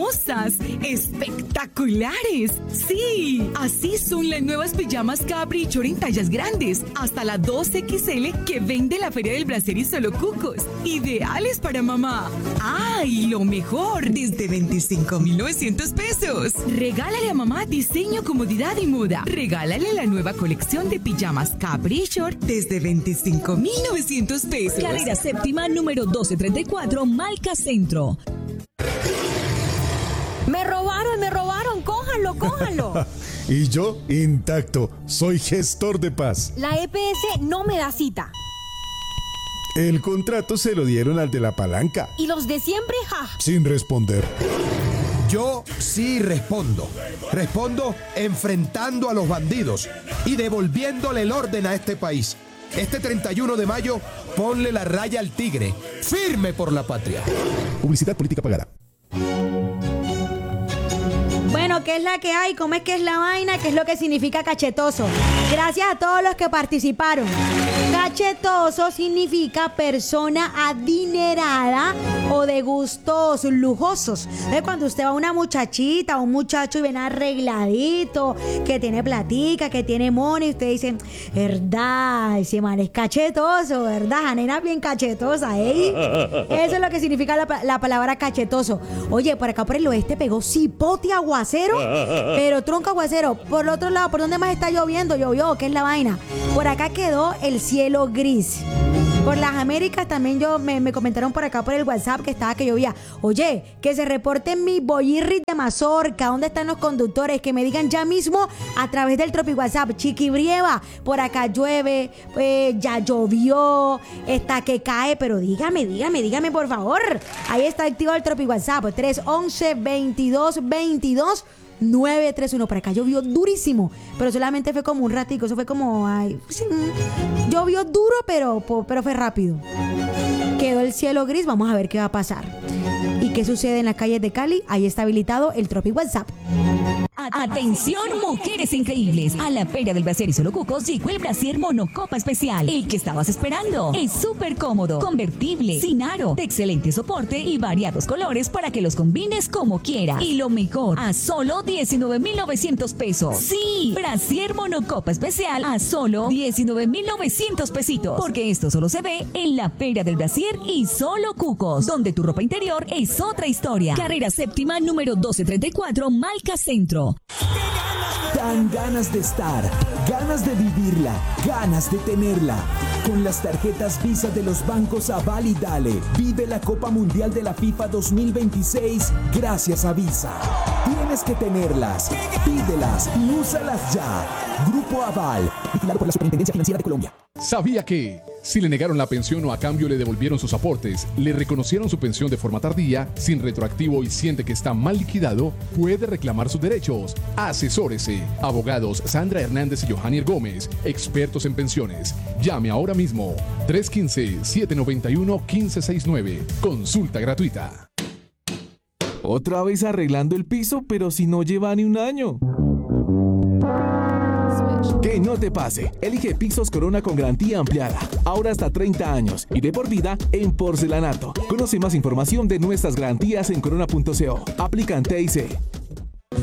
hermosas, espectaculares. Sí, así son las nuevas pijamas Caprichor en tallas grandes, hasta la 2XL que vende la Feria del Brasier y Solo Cucos. Ideales para mamá. ¡Ah, y lo mejor! Desde 25,900 pesos. Regálale a mamá diseño, comodidad y moda. Regálale la nueva colección de pijamas Caprichor desde 25,900 pesos. Carrera séptima, número 1234, Malca Centro. Me robaron, cójanlo. Y yo, intacto, soy gestor de paz. La EPS no me da cita. El contrato se lo dieron al de la palanca. ¿Y los de siempre? ¡Ja! Sin responder. Yo sí respondo. Respondo enfrentando a los bandidos y devolviéndole el orden a este país. Este 31 de mayo, ponle la raya al tigre. Firme por la patria. Publicidad política pagada. Bueno, ¿qué es la que hay? ¿Cómo es que es la vaina? ¿Qué es lo que significa cachetoso? Gracias a todos los que participaron. Cachetoso significa persona adinerada o de gustos lujosos. Es cuando usted va a una muchachita o un muchacho y ven arregladito, que tiene platica, que tiene money, y usted dice, verdad, ese man es cachetoso, verdad, la nena es bien cachetosa, ¿eh? Eso es lo que significa la palabra cachetoso. Oye, por acá por el oeste pegó cipote aguacero, pero tronco aguacero. Por el otro lado, ¿por dónde más está lloviendo? Llovió, ¿qué es la vaina? Por acá quedó el cielo gris. Por las Américas también me comentaron por acá por el WhatsApp que llovía. Oye, que se reporten mi boyirri de Mazorca. ¿Dónde están los conductores? Que me digan ya mismo a través del Tropi WhatsApp. Chiquibrieva, por acá llueve, ya llovió, está que cae, pero dígame por favor. Ahí está activado el Tropi WhatsApp 311-2222 931. Por acá llovió durísimo, pero solamente fue como un ratico. Eso fue como llovió duro, pero fue rápido. Quedó el cielo gris. Vamos a ver qué va a pasar y qué sucede en las calles de Cali. Ahí está habilitado el Tropi WhatsApp. Atención, mujeres increíbles. A la Feria del Brasier y Solo Cucos llegó el Brasier Monocopa Especial. El que estabas esperando. Es súper cómodo, convertible, sin aro, de excelente soporte y variados colores para que los combines como quieras. Y lo mejor, a solo 19,900 pesos. Sí, Brasier Monocopa Especial a solo 19,900 pesitos. Porque esto solo se ve en la Feria del Brasier y Solo Cucos, donde tu ropa interior es otra historia. Carrera séptima, número 1234, Malca Centro. Dan ganas de estar, ganas de vivirla, ganas de tenerla. Con las tarjetas Visa de los bancos Aval y Dale, vive la Copa Mundial de la FIFA 2026 gracias a Visa. Tienes que tenerlas, pídelas y úsalas ya. Grupo Aval, vigilado por la Superintendencia Financiera de Colombia. ¿Sabía que si le negaron la pensión o a cambio le devolvieron sus aportes, le reconocieron su pensión de forma tardía, sin retroactivo y siente que está mal liquidado, puede reclamar sus derechos? Asesórese. Abogados Sandra Hernández y Johannier Gómez, expertos en pensiones. Llame ahora mismo. 315-791-1569. Consulta gratuita. Otra vez arreglando el piso, pero si no lleva ni un año. Que no te pase. Elige Pisos Corona con garantía ampliada. Ahora hasta 30 años y de por vida en porcelanato. Conoce más información de nuestras garantías en corona.co. Aplican TIC.